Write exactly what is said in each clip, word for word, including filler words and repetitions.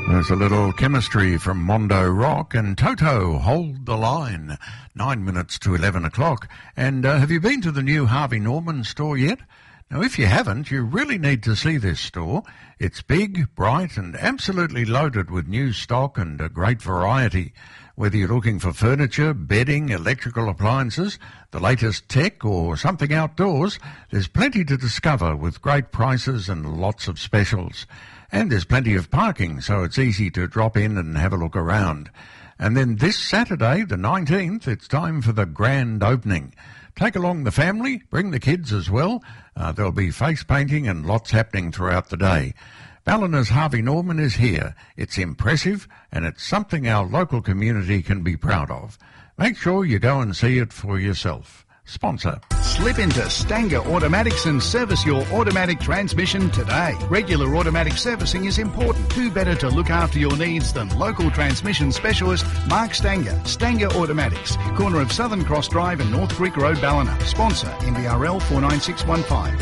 There's a little chemistry from Mondo Rock and Toto, Hold the Line. Nine minutes to eleven o'clock. And uh, have you been to the new Harvey Norman store yet? Now, if you haven't, you really need to see this store. It's big, bright, and absolutely loaded with new stock and a great variety. Whether you're looking for furniture, bedding, electrical appliances, the latest tech, or something outdoors, there's plenty to discover with great prices and lots of specials. And there's plenty of parking, so it's easy to drop in and have a look around. And then this Saturday, the nineteenth, it's time for the grand opening. Take along the family, bring the kids as well. Uh, there'll be face painting and lots happening throughout the day. Ballina's Harvey Norman is here. It's impressive, and it's something our local community can be proud of. Make sure you go and see it for yourself. Sponsor. Slip into Stanger Automatics and service your automatic transmission today. Regular automatic servicing is important. Who better to look after your needs than local transmission specialist Mark Stanger. Stanger Automatics, corner of Southern Cross Drive and North Creek Road, Ballina. Sponsor N B R L four nine six one five.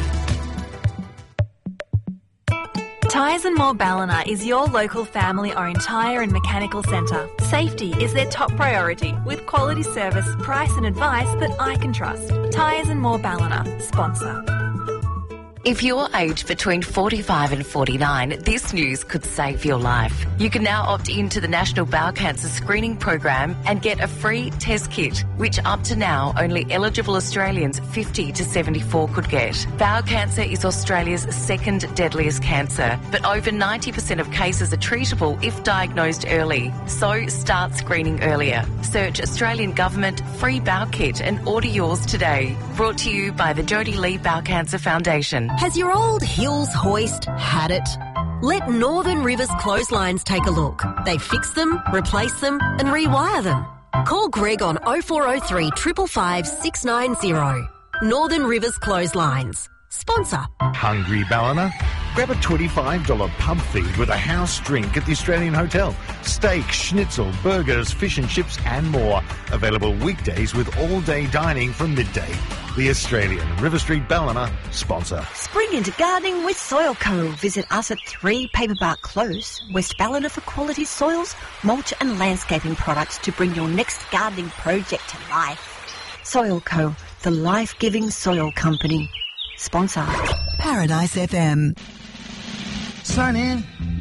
Tyres and More Ballina is your local family-owned tyre and mechanical centre. Safety is their top priority, with quality service, price and advice that I can trust. Tyres and More Ballina, sponsor. If you're aged between forty-five and forty-nine, this news could save your life. You can now opt into the National Bowel Cancer Screening Program and get a free test kit, which up to now only eligible Australians fifty to seventy-four could get. Bowel cancer is Australia's second deadliest cancer, but over ninety percent of cases are treatable if diagnosed early. So start screening earlier. Search Australian Government Free Bowel Kit and order yours today. Brought to you by the Jodie Lee Bowel Cancer Foundation. Has your old Hills hoist had it? Let Northern Rivers Clotheslines take a look. They fix them, replace them and rewire them. Call Greg on oh four oh three, five five five, six nine oh. Northern Rivers Clotheslines. Sponsor. Hungry Ballina? Grab a twenty-five dollars pub feed with a house drink at the Australian Hotel. Steak, schnitzel, burgers, fish and chips and more. Available weekdays with all-day dining from midday. The Australian, River Street, Ballina, sponsor. Spring into gardening with Soil Co. Visit us at three Paperbark Close, West Ballina for quality soils, mulch and landscaping products to bring your next gardening project to life. Soil Co, the life-giving soil company. Sponsor. Paradise F M. Sign in.